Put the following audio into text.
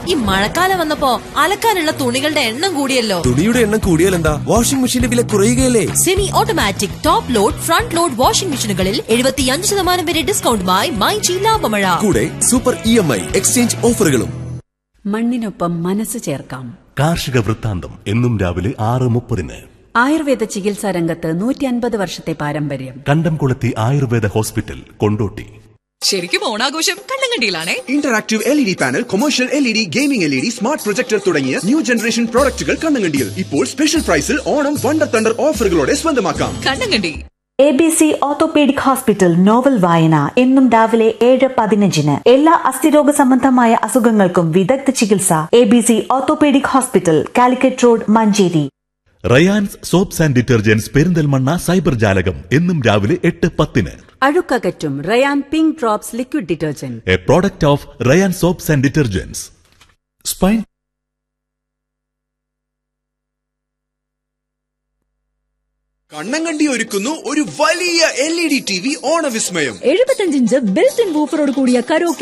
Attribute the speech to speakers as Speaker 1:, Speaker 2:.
Speaker 1: ഈ മഴക്കാലം വന്നപ്പോ അലക്കാനുള്ള തുണികളുടെ എണ്ണം കൂടിയല്ലോ.
Speaker 2: തുണിയുടെ എണ്ണം കൂടിയാൽ എന്താ? വാഷിംഗ് മെഷീന്റെ വില കുറയുകയല്ലേ?
Speaker 1: Semi automatic top load front load washing മെഷീനുകളിൽ 75% വരെ ഡിസ്കൗണ്ടുമായി മൈജി ലാഭമഴ.
Speaker 2: കൂടെ സൂപ്പർ EMI എക്സ്ചേഞ്ച് ഓഫറുകളും.
Speaker 3: മണ്ണിനൊപ്പം മനസ്സ് ചേർക്കാം.
Speaker 4: കാർഷിക വൃത്താന്തം എന്നും രാവിലെ 6:30.
Speaker 3: ആയുർവേദ ചികിത്സാ രംഗത്ത് 150 വർഷത്തെ പാരമ്പര്യം.
Speaker 4: കണ്ടംകുളത്തി ആയുർവേദ ഹോസ്പിറ്റൽ, കൊണ്ടോട്ടി.
Speaker 5: ശരിക്കും ഓണാഘോഷം കണ്ണങ്കണ്ടിയിലാണേ.
Speaker 6: Interactive LED panel, commercial LED, gaming LED, smart projector തുടങ്ങിയ ന്യൂ ജനറേഷൻ പ്രോഡക്റ്റുകൾ കണ്ണങ്കണ്ടിയിൽ. ഇപ്പോൾ സ്പെഷ്യൽ പ്രൈസിൽ ഓണം വണ്ടർ തണ്ടർ ഓഫറുകളോടെ സ്വന്തമാക്കാം.
Speaker 5: Kannankandi.
Speaker 7: ABC orthopaedic hospital novel വായന എന്നും രാവിലെ 7:15. എല്ലാ അസ്ഥിരോഗ സംബന്ധമായ അസുഖങ്ങൾക്കും വിദഗ്ധ ചികിത്സ. ABC orthopaedic hospital, Calicut road, Manjeri.
Speaker 4: Rayan's soaps and detergents, Perinthalmanna cyber ജാലകം എന്നും രാവിലെ 8:10.
Speaker 3: അഴുക്കകറ്റും Ryan pink drops liquid detergent,
Speaker 4: A product of Ryan soaps and detergents. Spine
Speaker 6: Kannankandi ഒരുക്കുന്നു ഒരു വലിയ LED TV ഓണവിസ്മയം.
Speaker 5: 75 inch built in വൂഫറോട് കൂടിയ കരോക്കി